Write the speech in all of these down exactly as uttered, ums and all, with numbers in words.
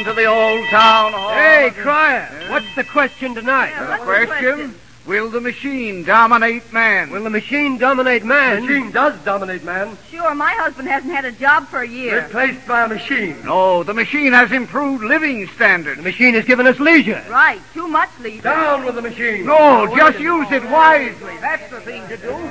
Welcome to the old town hall. Hey, Crier, yeah. What's the question tonight? Yeah, the question? question? Will the machine dominate man? Will the machine dominate man? The machine does dominate man. Sure, my husband hasn't had a job for a year. Replaced by a machine. No, the machine has improved living standards. The machine has given us leisure. Right, too much leisure. Down with the machine. No, no just use it wisely. That's the thing to do.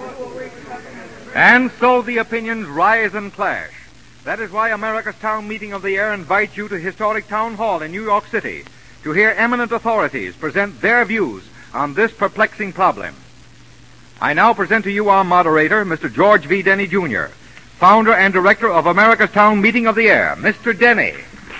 And so the opinions rise and clash. That is why America's Town Meeting of the Air invites you to Historic Town Hall in New York City to hear eminent authorities present their views on this perplexing problem. I now present to you our moderator, Mister George V. Denny, Junior, founder and director of America's Town Meeting of the Air. Mister Denny.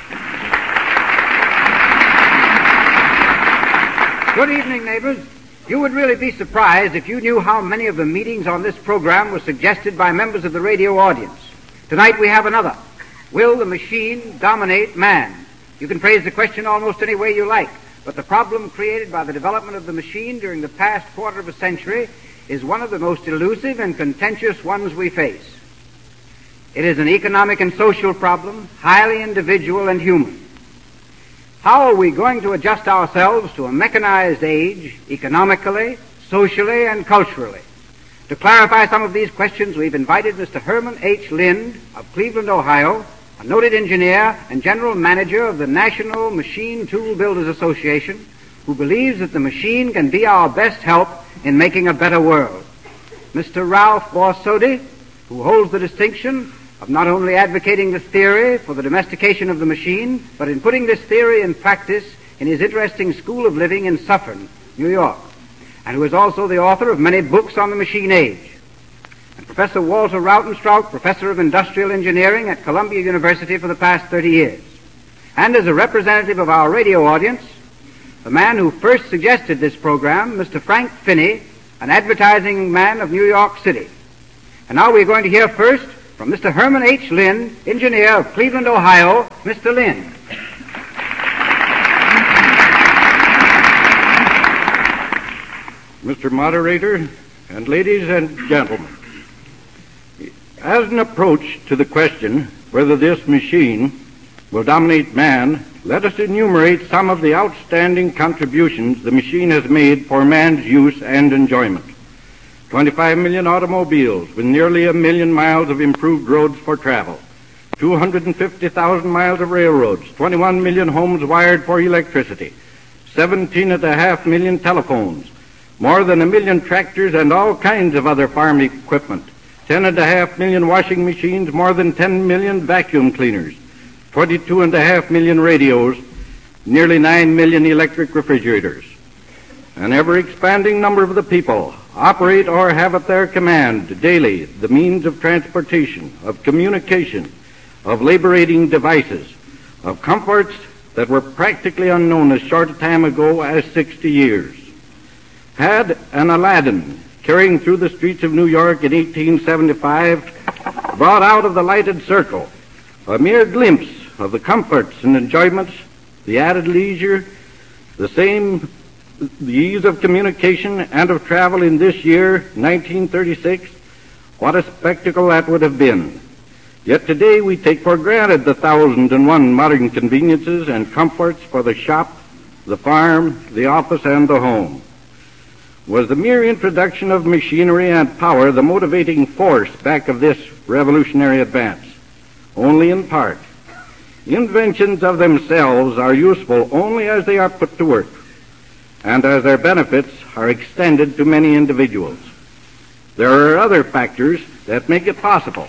Good evening, neighbors. You would really be surprised if you knew how many of the meetings on this program were suggested by members of the radio audience. Tonight we have another. Will the machine dominate man? You can phrase the question almost any way you like. But the problem created by the development of the machine during the past quarter of a century is one of the most elusive and contentious ones we face. It is an economic and social problem, highly individual and human. How are we going to adjust ourselves to a mechanized age, economically, socially, and culturally? To clarify some of these questions, we've invited Mister Herman H. Lind of Cleveland, Ohio, a noted engineer and general manager of the National Machine Tool Builders Association, who believes that the machine can be our best help in making a better world. Mister Ralph Borsodi, who holds the distinction of not only advocating the theory for the domestication of the machine, but in putting this theory in practice in his interesting School of Living in Suffern, New York, and who is also the author of many books on the machine age. And Professor Walter Rautenstrauch, professor of industrial engineering at Columbia University for the past thirty years. And as a representative of our radio audience, the man who first suggested this program, Mister Frank Finney, an advertising man of New York City. And now we're going to hear first from Mister Herman H. Lind, engineer of Cleveland, Ohio. Mister Lind. Mister Moderator, and ladies and gentlemen, as an approach to the question whether this machine will dominate man, let us enumerate some of the outstanding contributions the machine has made for man's use and enjoyment. twenty-five million automobiles with nearly a million miles of improved roads for travel, two hundred fifty thousand miles of railroads, twenty-one million homes wired for electricity, seventeen and a half million telephones, more than a million tractors and all kinds of other farm equipment, ten and a half million washing machines, more than ten million vacuum cleaners, twenty-two and a half million radios, nearly nine million electric refrigerators. An ever-expanding number of the people operate or have at their command daily the means of transportation, of communication, of liberating devices, of comforts that were practically unknown as short a time ago as sixty years. Had an Aladdin carrying through the streets of New York in eighteen seventy-five brought out of the lighted circle a mere glimpse of the comforts and enjoyments, the added leisure, the same the ease of communication and of travel in this year, nineteen thirty-six, what a spectacle that would have been. Yet today we take for granted the thousand and one modern conveniences and comforts for the shop, the farm, the office, and the home. Was the mere introduction of machinery and power the motivating force back of this revolutionary advance? Only in part. Inventions of themselves are useful only as they are put to work, and as their benefits are extended to many individuals. There are other factors that make it possible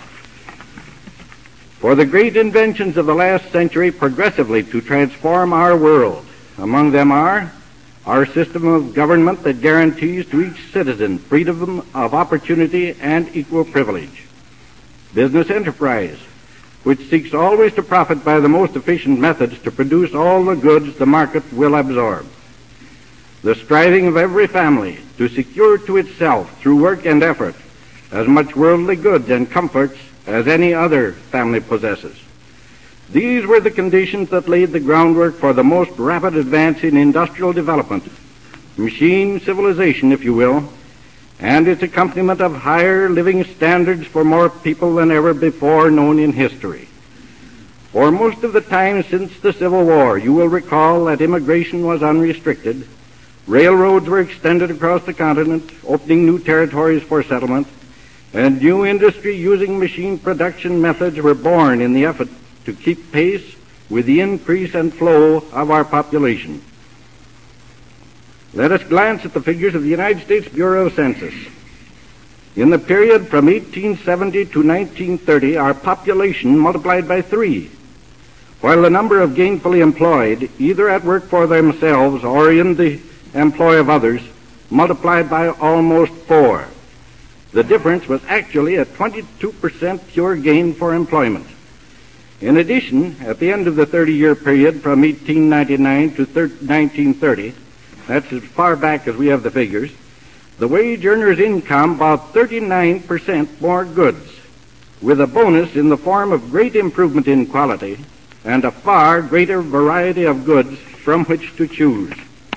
for the great inventions of the last century progressively to transform our world. Among them are our system of government that guarantees to each citizen freedom of opportunity and equal privilege, business enterprise, which seeks always to profit by the most efficient methods to produce all the goods the market will absorb, the striving of every family to secure to itself through work and effort as much worldly goods and comforts as any other family possesses. These were the conditions that laid the groundwork for the most rapid advance in industrial development, machine civilization, if you will, and its accompaniment of higher living standards for more people than ever before known in history. For most of the time since the Civil War, you will recall that immigration was unrestricted. Railroads were extended across the continent, opening new territories for settlement, and new industry using machine production methods were born in the effort to keep pace with the increase and flow of our population. Let us glance at the figures of the United States Bureau of Census. In the period from eighteen seventy to nineteen thirty, our population multiplied by three, while the number of gainfully employed, either at work for themselves or in the employ of others, multiplied by almost four. The difference was actually a twenty-two percent pure gain for employment. In addition, at the end of the thirty-year period from eighteen ninety-nine to nineteen thirty, that's as far back as we have the figures, the wage earner's income bought thirty-nine percent more goods, with a bonus in the form of great improvement in quality and a far greater variety of goods from which to choose.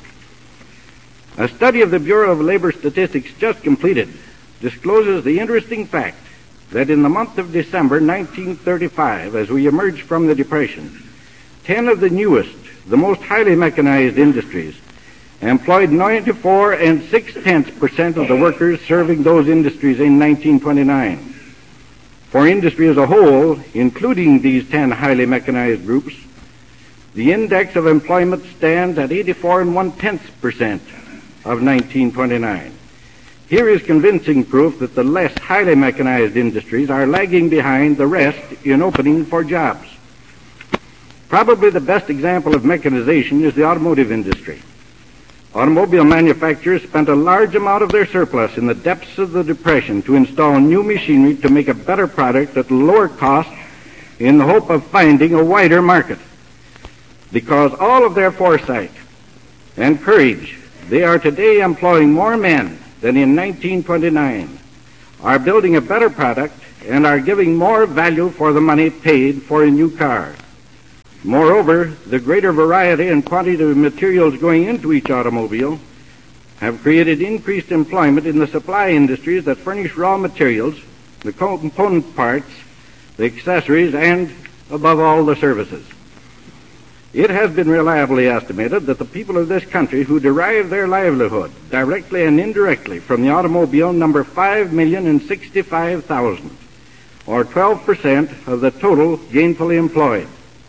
A study of the Bureau of Labor Statistics just completed discloses the interesting fact that in the month of December nineteen thirty-five, as we emerged from the Depression, ten of the newest, the most highly mechanized industries employed ninety-four and six-tenths percent of the workers serving those industries in nineteen twenty-nine. For industry as a whole, including these ten highly mechanized groups, the index of employment stands at eighty-four and one-tenths percent of nineteen twenty-nine. Here is convincing proof that the less highly mechanized industries are lagging behind the rest in opening for jobs. Probably the best example of mechanization is the automotive industry. Automobile manufacturers spent a large amount of their surplus in the depths of the Depression to install new machinery to make a better product at lower cost in the hope of finding a wider market. Because all of their foresight and courage, they are today employing more men than in nineteen twenty-nine, are building a better product, and are giving more value for the money paid for a new car. Moreover, the greater variety and quantity of materials going into each automobile have created increased employment in the supply industries that furnish raw materials, the component parts, the accessories, and, above all, the services. It has been reliably estimated that the people of this country who derive their livelihood, directly and indirectly, from the automobile number five million and sixty-five thousand, or twelve percent of the total gainfully employed.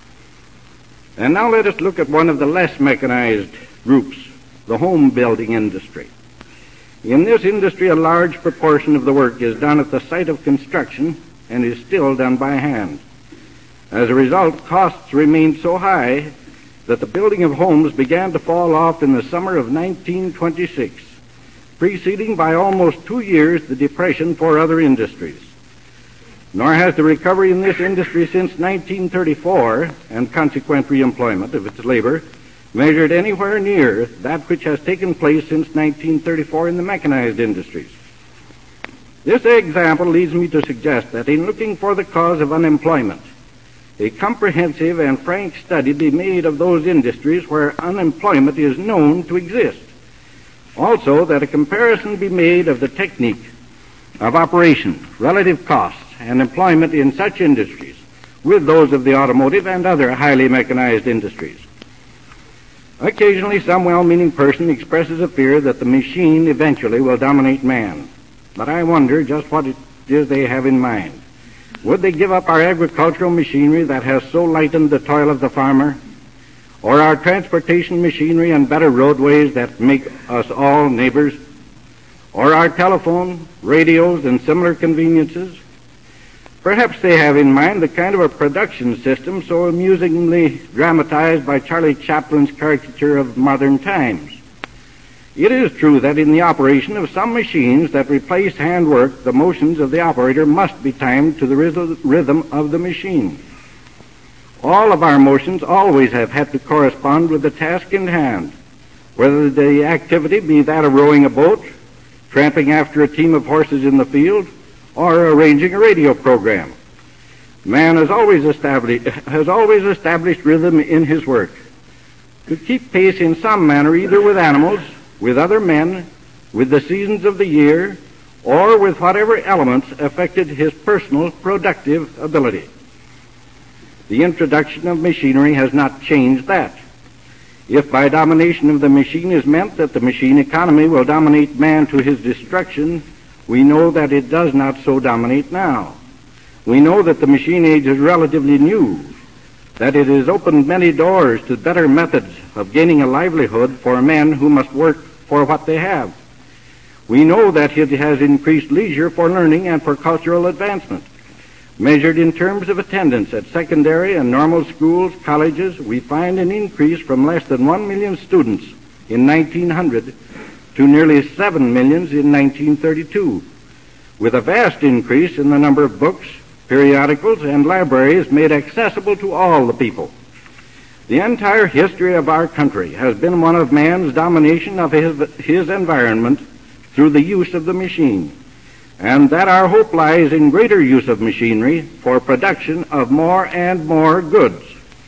And now let us look at one of the less mechanized groups, the home building industry. In this industry, a large proportion of the work is done at the site of construction and is still done by hand. As a result, costs remained so high that the building of homes began to fall off in the summer of nineteen twenty-six, preceding by almost two years the depression for other industries. Nor has the recovery in this industry since nineteen thirty-four, and consequent reemployment of its labor, measured anywhere near that which has taken place since nineteen thirty-four in the mechanized industries. This example leads me to suggest that in looking for the cause of unemployment, a comprehensive and frank study be made of those industries where unemployment is known to exist. Also, that a comparison be made of the technique of operation, relative costs, and employment in such industries with those of the automotive and other highly mechanized industries. Occasionally, some well-meaning person expresses a fear that the machine eventually will dominate man. But I wonder just what it is they have in mind. Would they give up our agricultural machinery that has so lightened the toil of the farmer, or our transportation machinery and better roadways that make us all neighbors, or our telephone, radios, and similar conveniences? Perhaps they have in mind the kind of a production system so amusingly dramatized by Charlie Chaplin's caricature of modern times. It is true that in the operation of some machines that replace hand work, the motions of the operator must be timed to the rhythm of the machine. All of our motions always have had to correspond with the task in hand, whether the activity be that of rowing a boat, tramping after a team of horses in the field, or arranging a radio program. Man has always established, has always established rhythm in his work, to keep pace in some manner either with animals, with other men, with the seasons of the year, or with whatever elements affected his personal productive ability. The introduction of machinery has not changed that. If by domination of the machine is meant that the machine economy will dominate man to his destruction, we know that it does not so dominate now. We know that the machine age is relatively new, that it has opened many doors to better methods of gaining a livelihood for men who must work for what they have. We know that it has increased leisure for learning and for cultural advancement. Measured in terms of attendance at secondary and normal schools, colleges, we find an increase from less than one million students in nineteen hundred to nearly seven million in nineteen thirty-two, with a vast increase in the number of books, periodicals, and libraries made accessible to all the people. The entire history of our country has been one of man's domination of his, his environment through the use of the machine, and that our hope lies in greater use of machinery for production of more and more goods.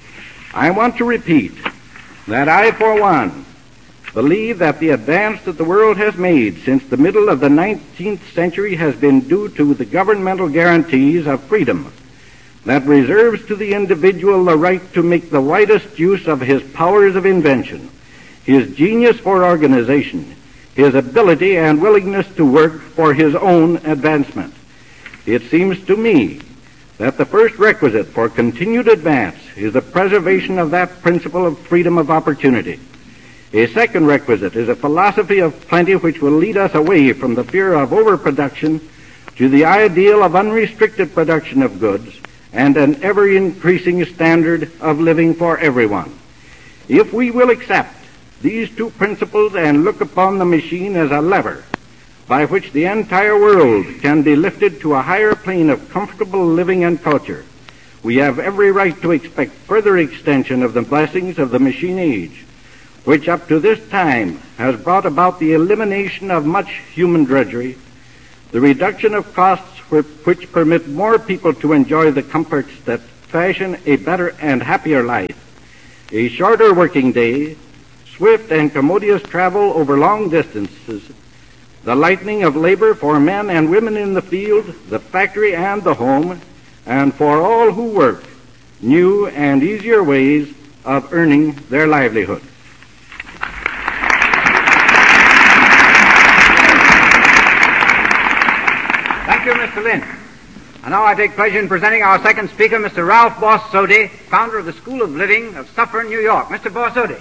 I want to repeat that I, for one, believe that the advance that the world has made since the middle of the nineteenth century has been due to the governmental guarantees of freedom that reserves to the individual the right to make the widest use of his powers of invention, his genius for organization, his ability and willingness to work for his own advancement. It seems to me that the first requisite for continued advance is the preservation of that principle of freedom of opportunity. A second requisite is a philosophy of plenty which will lead us away from the fear of overproduction to the ideal of unrestricted production of goods and an ever-increasing standard of living for everyone. If we will accept these two principles and look upon the machine as a lever by which the entire world can be lifted to a higher plane of comfortable living and culture, we have every right to expect further extension of the blessings of the machine age, which up to this time has brought about the elimination of much human drudgery, the reduction of costs which permit more people to enjoy the comforts that fashion a better and happier life, a shorter working day, swift and commodious travel over long distances, the lightening of labor for men and women in the field, the factory, and the home, and for all who work, new and easier ways of earning their livelihood. Thank you, Mister Lynn. And now I take pleasure in presenting our second speaker, Mister Ralph Borsodi, founder of the School of Living of Suffern, New York. Mister Borsodi.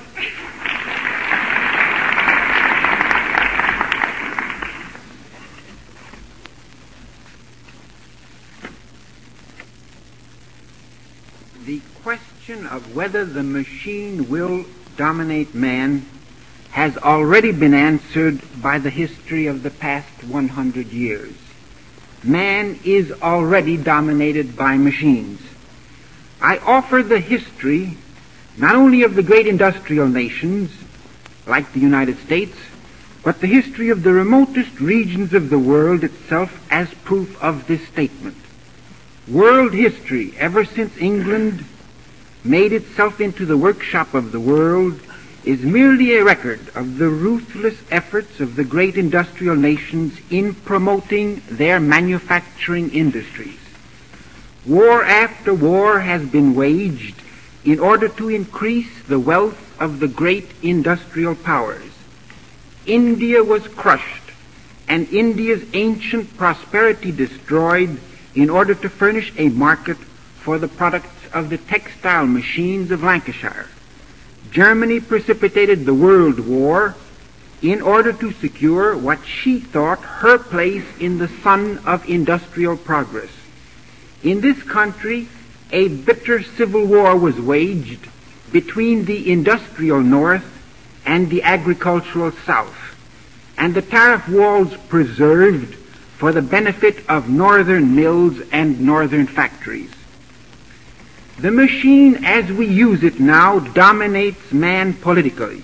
The question of whether the machine will dominate man has already been answered by the history of the past one hundred years. Man is already dominated by machines. I offer the history not only of the great industrial nations, like the United States, but the history of the remotest regions of the world itself as proof of this statement. World history, ever since England made itself into the workshop of the world, is merely a record of the ruthless efforts of the great industrial nations in promoting their manufacturing industries. War after war has been waged in order to increase the wealth of the great industrial powers. India was crushed and India's ancient prosperity destroyed in order to furnish a market for the products of the textile machines of Lancashire. Germany precipitated the World War in order to secure what she thought her place in the sun of industrial progress. In this country, a bitter civil war was waged between the industrial North and the agricultural South, and the tariff walls preserved for the benefit of northern mills and northern factories. The machine as we use it now dominates man politically.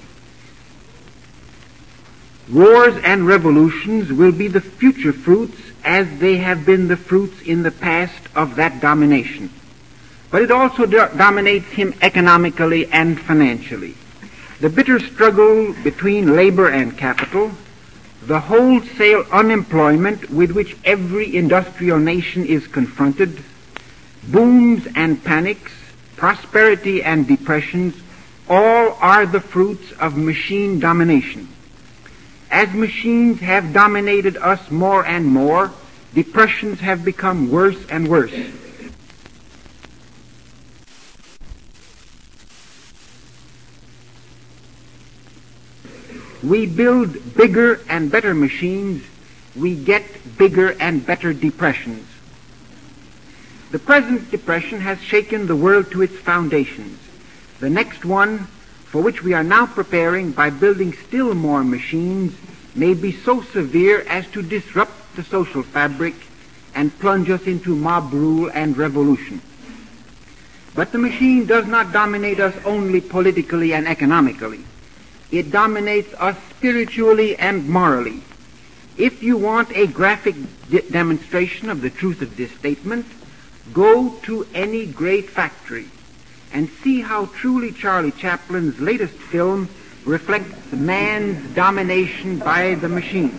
Wars and revolutions will be the future fruits as they have been the fruits in the past of that domination. But it also do- dominates him economically and financially. The bitter struggle between labor and capital, the wholesale unemployment with which every industrial nation is confronted, booms and panics, prosperity, and depressions all are the fruits of machine domination. As machines have dominated us more and more, depressions have become worse and worse. We build bigger and better machines, we get bigger and better depressions. The present depression has shaken the world to its foundations. The next one, for which we are now preparing by building still more machines, may be so severe as to disrupt the social fabric and plunge us into mob rule and revolution. But the machine does not dominate us only politically and economically. It dominates us spiritually and morally. If you want a graphic de- demonstration of the truth of this statement, go to any great factory and see how truly Charlie Chaplin's latest film reflects man's domination by the machine.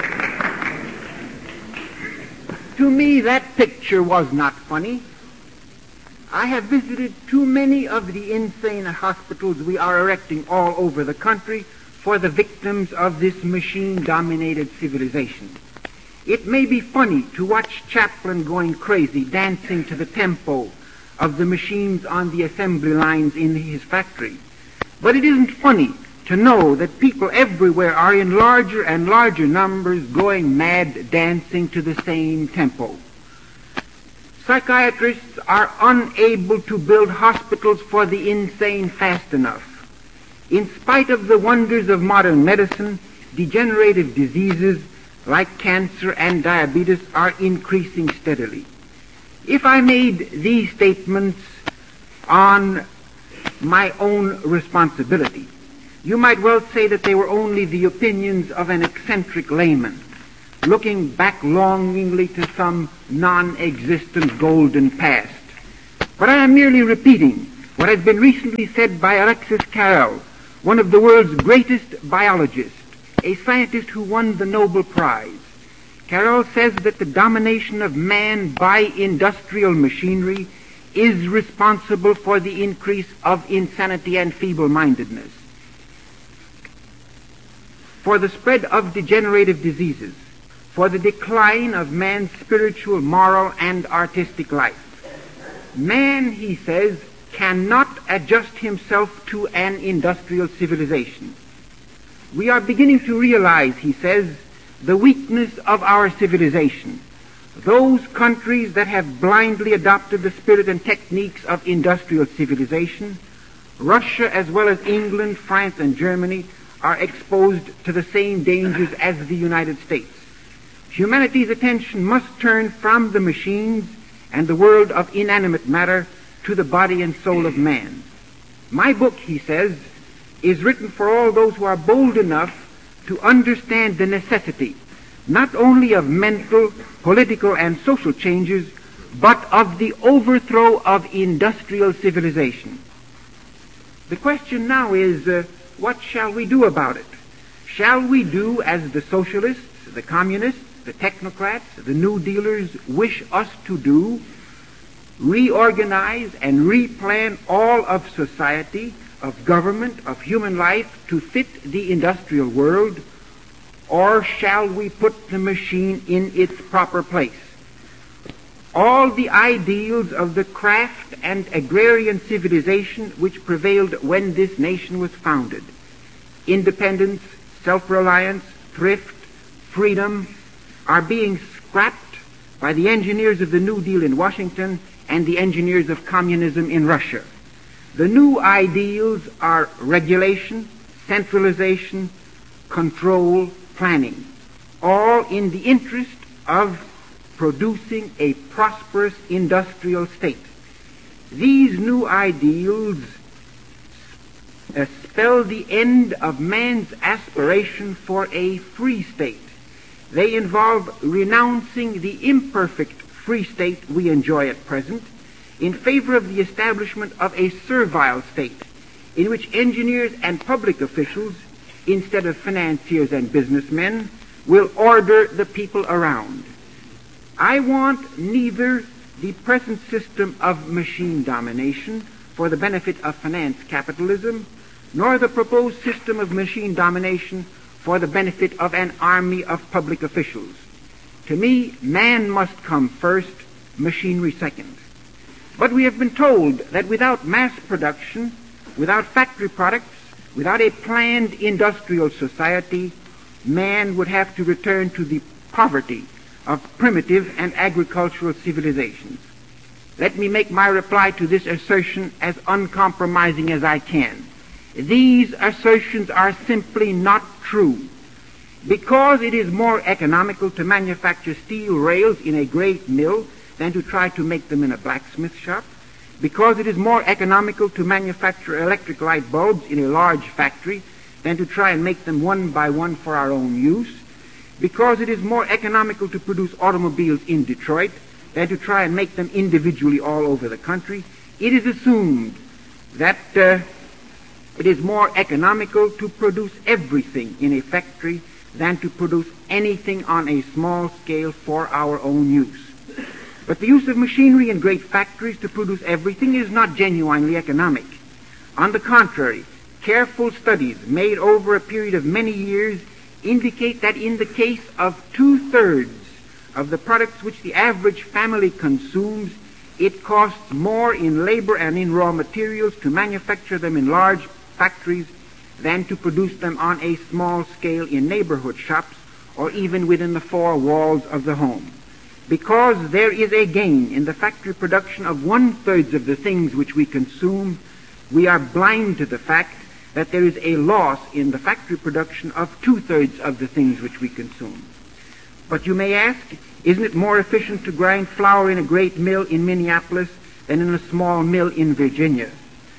To me, that picture was not funny. I have visited too many of the insane hospitals we are erecting all over the country for the victims of this machine-dominated civilization. It may be funny to watch Chaplin going crazy, dancing to the tempo of the machines on the assembly lines in his factory. But it isn't funny to know that people everywhere are in larger and larger numbers going mad, dancing to the same tempo. Psychiatrists are unable to build hospitals for the insane fast enough. In spite of the wonders of modern medicine, degenerative diseases like cancer and diabetes are increasing steadily. If I made these statements on my own responsibility, you might well say that they were only the opinions of an eccentric layman, looking back longingly to some non-existent golden past. But I am merely repeating what has been recently said by Alexis Carrel, one of the world's greatest biologists, a scientist who won the Nobel Prize. Carrel says that the domination of man by industrial machinery is responsible for the increase of insanity and feeble-mindedness, for the spread of degenerative diseases, for the decline of man's spiritual, moral, and artistic life. Man, he says, cannot adjust himself to an industrial civilization. We are beginning to realize, he says, the weakness of our civilization. Those countries that have blindly adopted the spirit and techniques of industrial civilization, Russia as well as England, France, and Germany, are exposed to the same dangers as the United States. Humanity's attention must turn from the machines and the world of inanimate matter to the body and soul of man. My book, he says, is written for all those who are bold enough to understand the necessity not only of mental, political, and social changes, but of the overthrow of industrial civilization. The question now is, uh, what shall we do about it? Shall we do as the socialists, the communists, the technocrats, the New Dealers wish us to do, reorganize and replan all of society, of government, of human life to fit the industrial world, or shall we put the machine in its proper place? All the ideals of the craft and agrarian civilization which prevailed when this nation was founded, independence, self-reliance, thrift, freedom, are being scrapped by the engineers of the New Deal in Washington and the engineers of communism in Russia. The new ideals are regulation, centralization, control, planning, all in the interest of producing a prosperous industrial state. These new ideals uh, spell the end of man's aspiration for a free state. They involve renouncing the imperfect free state we enjoy at present in favor of the establishment of a servile state in which engineers and public officials, instead of financiers and businessmen, will order the people around. I want neither the present system of machine domination for the benefit of finance capitalism, nor the proposed system of machine domination for the benefit of an army of public officials. To me, man must come first, machinery second. But we have been told that without mass production, without factory products, without a planned industrial society, man would have to return to the poverty of primitive and agricultural civilizations. Let me make my reply to this assertion as uncompromising as I can. These assertions are simply not true. Because it is more economical to manufacture steel rails in a great mill than to try to make them in a blacksmith shop, because it is more economical to manufacture electric light bulbs in a large factory than to try and make them one by one for our own use, because it is more economical to produce automobiles in Detroit than to try and make them individually all over the country, it is assumed that uh, it is more economical to produce everything in a factory than to produce anything on a small scale for our own use. But the use of machinery in great factories to produce everything is not genuinely economic. On the contrary, careful studies made over a period of many years indicate that in the case of two-thirds of the products which the average family consumes, it costs more in labor and in raw materials to manufacture them in large factories than to produce them on a small scale in neighborhood shops or even within the four walls of the home. Because there is a gain in the factory production of one-third of the things which we consume, we are blind to the fact that there is a loss in the factory production of two-thirds of the things which we consume. But you may ask, isn't it more efficient to grind flour in a great mill in Minneapolis than in a small mill in Virginia?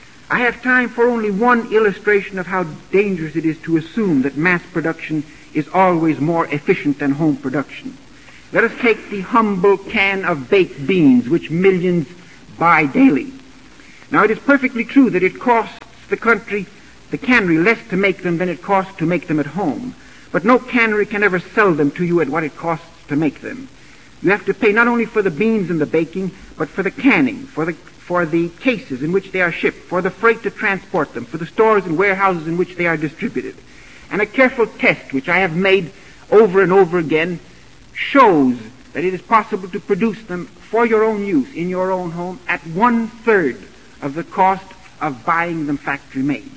I have time for only one illustration of how dangerous it is to assume that mass production is always more efficient than home production. Let us take the humble can of baked beans which millions buy daily. Now, it is perfectly true that it costs the country, the cannery, less to make them than it costs to make them at home. But no cannery can ever sell them to you at what it costs to make them. You have to pay not only for the beans and the baking, but for the canning, for the for the cases in which they are shipped, for the freight to transport them, for the stores and warehouses in which they are distributed. And a careful test, which I have made over and over again, shows that it is possible to produce them for your own use in your own home at one-third of the cost of buying them factory-made.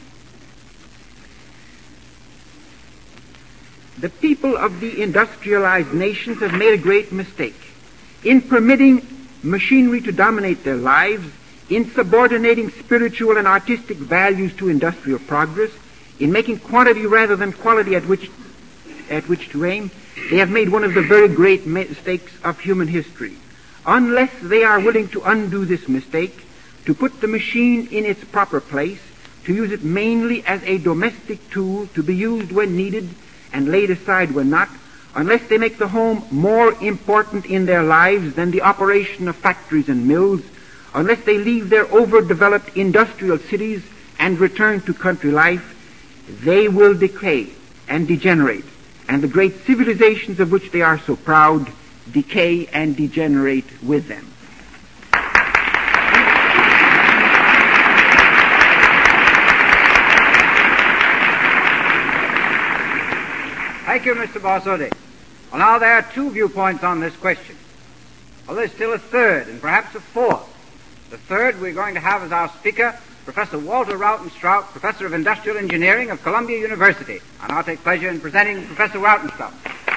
The people of the industrialized nations have made a great mistake in permitting machinery to dominate their lives, in subordinating spiritual and artistic values to industrial progress, in making quantity rather than quality at which at which to aim. They have made one of the very great mistakes of human history. Unless they are willing to undo this mistake, to put the machine in its proper place, to use it mainly as a domestic tool to be used when needed and laid aside when not, unless they make the home more important in their lives than the operation of factories and mills, unless they leave their overdeveloped industrial cities and return to country life, they will decay and degenerate, and the great civilizations of which they are so proud decay and degenerate with them. Thank you, Mister Borsodi. Well, now there are two viewpoints on this question. Well, there's still a third, and perhaps a fourth. The third we're going to have as our speaker, Professor Walter Rautenstrauch, Professor of Industrial Engineering of Columbia University. And I'll take pleasure in presenting Professor Rautenstrauch.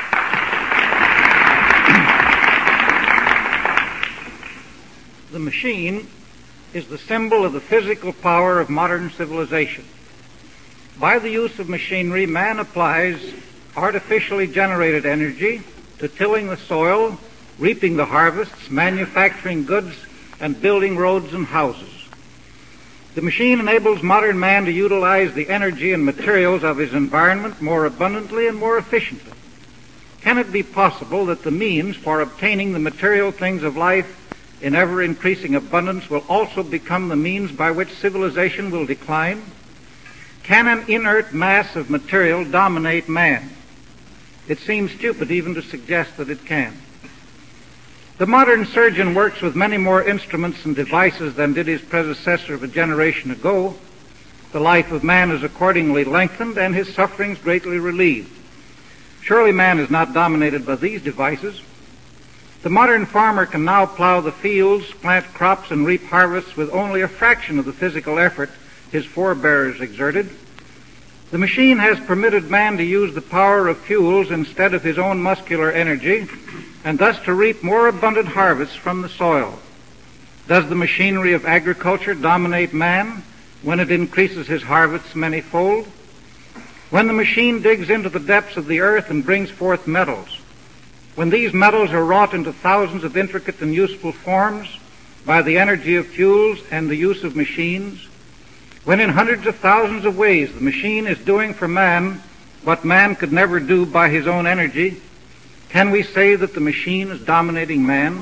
The machine is the symbol of the physical power of modern civilization. By the use of machinery, man applies artificially generated energy to tilling the soil, reaping the harvests, manufacturing goods, and building roads and houses. The machine enables modern man to utilize the energy and materials of his environment more abundantly and more efficiently. Can it be possible that the means for obtaining the material things of life in ever-increasing abundance will also become the means by which civilization will decline? Can an inert mass of material dominate man? It seems stupid even to suggest that it can. The modern surgeon works with many more instruments and devices than did his predecessor of a generation ago. The life of man is accordingly lengthened and his sufferings greatly relieved. Surely man is not dominated by these devices. The modern farmer can now plow the fields, plant crops, and reap harvests with only a fraction of the physical effort his forebears exerted. The machine has permitted man to use the power of fuels instead of his own muscular energy, and thus to reap more abundant harvests from the soil. Does the machinery of agriculture dominate man when it increases his harvests manyfold? When the machine digs into the depths of the earth and brings forth metals, when these metals are wrought into thousands of intricate and useful forms by the energy of fuels and the use of machines, when in hundreds of thousands of ways the machine is doing for man what man could never do by his own energy, can we say that the machine is dominating man?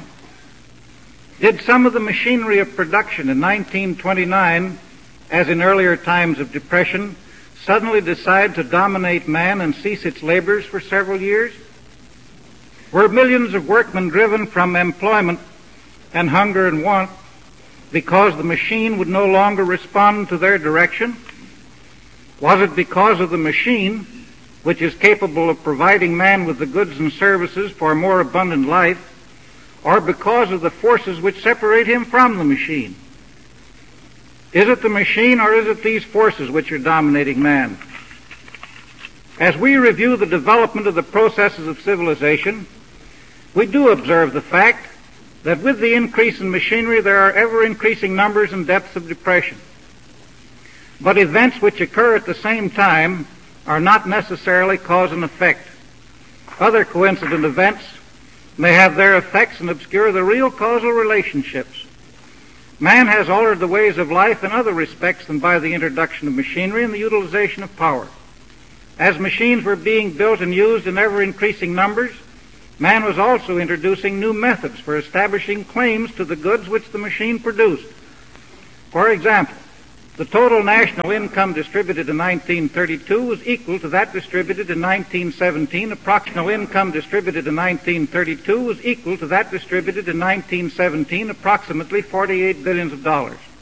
Did some of the machinery of production in nineteen twenty-nine, as in earlier times of depression, suddenly decide to dominate man and cease its labors for several years? Were millions of workmen driven from employment and hunger and want because the machine would no longer respond to their direction? Was it because of the machine, which is capable of providing man with the goods and services for a more abundant life, or because of the forces which separate him from the machine? Is it the machine or is it these forces which are dominating man? As we review the development of the processes of civilization, we do observe the fact that with the increase in machinery there are ever-increasing numbers and depths of depression. But events which occur at the same time are not necessarily cause and effect. Other coincident events may have their effects and obscure the real causal relationships. Man has altered the ways of life in other respects than by the introduction of machinery and the utilization of power. As machines were being built and used in ever-increasing numbers, man was also introducing new methods for establishing claims to the goods which the machine produced. For example, the total national income distributed in nineteen thirty-two was equal to that distributed in nineteen seventeen. Approximately income distributed in nineteen thirty-two was equal to that distributed in nineteen seventeen, approximately forty-eight billions of dollars.